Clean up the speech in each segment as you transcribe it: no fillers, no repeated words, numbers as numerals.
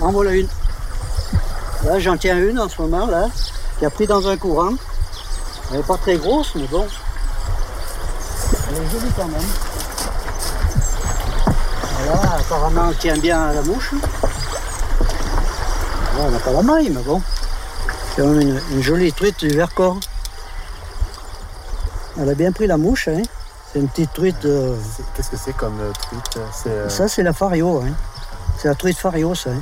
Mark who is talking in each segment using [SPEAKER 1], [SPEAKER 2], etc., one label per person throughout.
[SPEAKER 1] En voilà une. Là, j'en tiens une en ce moment, là, qui a pris dans un courant. Elle n'est pas très grosse, mais bon. Elle est jolie quand même. Voilà, apparemment, elle tient bien à la mouche. Là, on n'a pas la maille, mais bon. C'est quand même une jolie truite du Vercors. Elle a bien pris la mouche, hein. C'est une petite truite.
[SPEAKER 2] Qu'est-ce que c'est comme truite?
[SPEAKER 1] Ça, c'est la fario, hein. C'est la truite fario, ça. Hein.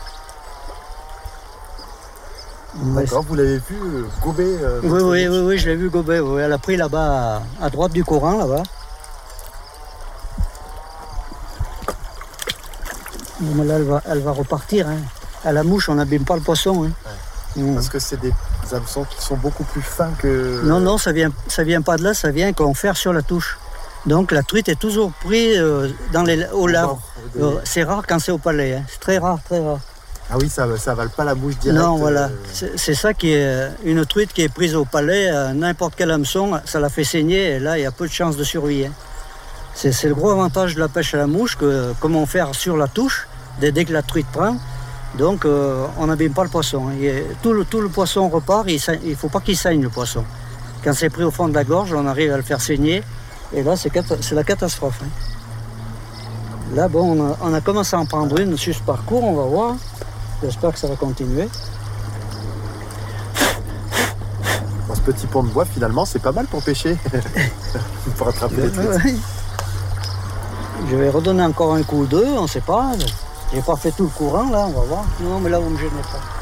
[SPEAKER 2] D'accord, vous l'avez vu gober
[SPEAKER 1] Oui, je l'ai vu gober. Oui. Elle a pris là-bas, à droite du courant, là-bas. Bon, là, elle va repartir. Hein. À la mouche, on n'abîme pas le poisson. Hein.
[SPEAKER 2] Ouais. Parce que c'est des hameçons qui sont beaucoup plus fins que...
[SPEAKER 1] Non, ça vient pas de là, ça vient qu'on fait sur la touche. Donc la truite est toujours prise au large. C'est rare quand c'est au palais, hein. C'est très rare, très rare.
[SPEAKER 2] Ah oui, ça avale pas la bouche directe.
[SPEAKER 1] Non, voilà. C'est ça qui est une truite qui est prise au palais, n'importe quel hameçon, ça la fait saigner et là, il y a peu de chances de survie. Hein. C'est le gros avantage de la pêche à la mouche, que comme on fait sur la touche, dès que la truite prend, donc on n'abîme pas le poisson. Tout le poisson repart, il ne faut pas qu'il saigne le poisson. Quand c'est pris au fond de la gorge, on arrive à le faire saigner et là, c'est la catastrophe. Hein. Là, bon, on a commencé à en prendre une sur ce parcours, on va voir. J'espère que ça va continuer.
[SPEAKER 2] Dans ce petit pont de bois, finalement, c'est pas mal pour pêcher. Pour attraper les truites.
[SPEAKER 1] Oui. Je vais redonner encore un coup ou deux, on ne sait pas. J'ai pas fait tout le courant, là, on va voir. Non, mais là, vous ne me gênez pas.